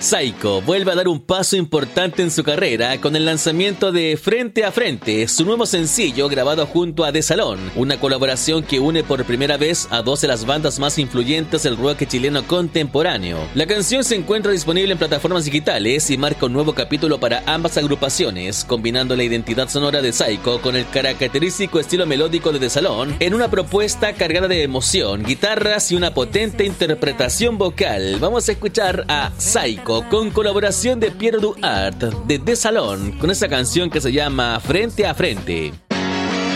Saiko vuelve a dar un paso importante en su carrera con el lanzamiento de Frente a Frente, su nuevo sencillo grabado junto a The Salón, una colaboración que une por primera vez a dos de las bandas más influyentes del rock chileno contemporáneo. La canción se encuentra disponible en plataformas digitales y marca un nuevo capítulo para ambas agrupaciones, combinando la identidad sonora de Saiko con el característico estilo melódico de The Salón en una propuesta cargada de emoción, guitarras y una potente interpretación vocal. Vamos a escuchar a Saiko con colaboración de Piero Duarte de The Salón con esa canción que se llama Frente a Frente.